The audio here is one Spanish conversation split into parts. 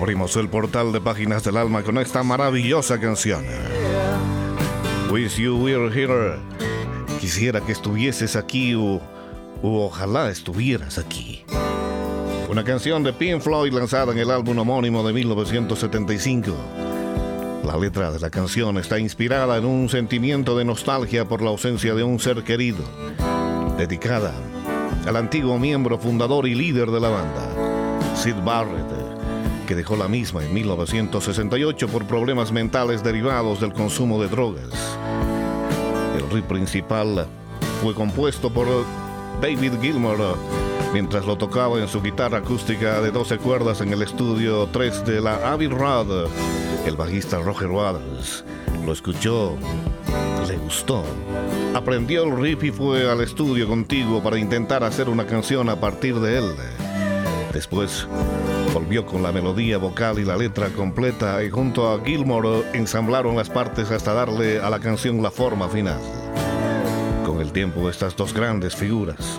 Abrimos el portal de Páginas del Alma con esta maravillosa canción. Wish You Were Here. Quisiera que estuvieses aquí o ojalá estuvieras aquí. Una canción de Pink Floyd lanzada en el álbum homónimo de 1975. La letra de la canción está inspirada en un sentimiento de nostalgia por la ausencia de un ser querido, dedicada al antiguo miembro fundador y líder de la banda, Syd Barrett, que dejó la misma en 1968 por problemas mentales derivados del consumo de drogas. El riff principal fue compuesto por David Gilmour mientras lo tocaba en su guitarra acústica de 12 cuerdas en el estudio 3 de la Abbey Road. El bajista Roger Waters lo escuchó, le gustó, aprendió el riff y fue al estudio contiguo para intentar hacer una canción a partir de él. Después volvió con la melodía vocal y la letra completa y junto a Gilmour ensamblaron las partes hasta darle a la canción la forma final. Con el tiempo, estas dos grandes figuras,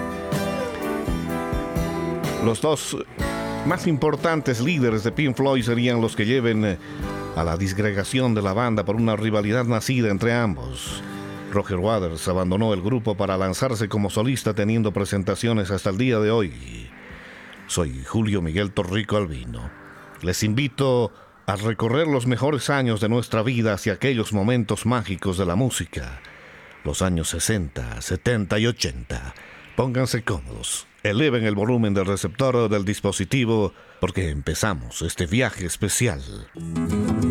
los dos más importantes líderes de Pink Floyd, serían los que lleven a la disgregación de la banda por una rivalidad nacida entre ambos. Roger Waters abandonó el grupo para lanzarse como solista, teniendo presentaciones hasta el día de hoy. Soy Julio Miguel Torrico Albino. Les invito a recorrer los mejores años de nuestra vida hacia aquellos momentos mágicos de la música. Los años 60, 70 y 80. Pónganse cómodos. Eleven el volumen del receptor del dispositivo porque empezamos este viaje especial.